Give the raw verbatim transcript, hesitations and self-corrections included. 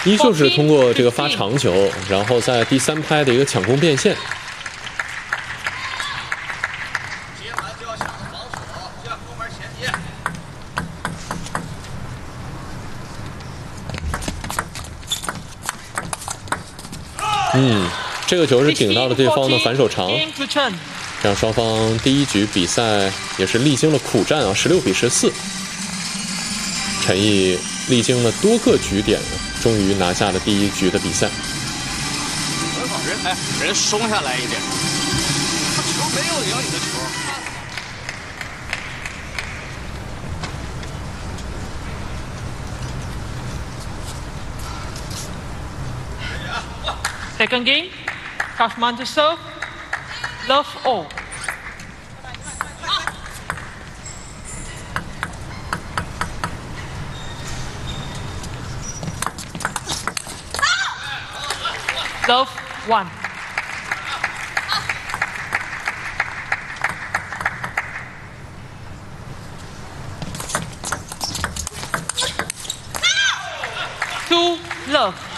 依旧是通过这个发长球，然后在第三拍的一个抢攻变现。 接完就要想着防守，向后门前接。 嗯，这个球是顶到了对方的反手长，让双方第一局比赛也是历经了苦战啊，十六比十四。陈毅历经了多个局点，终于拿下了第一局的比赛。 很好，人哎，人松下来一点，他球没有赢你的球。 Second game, Kathmandu serve, love all. Love one. Two love.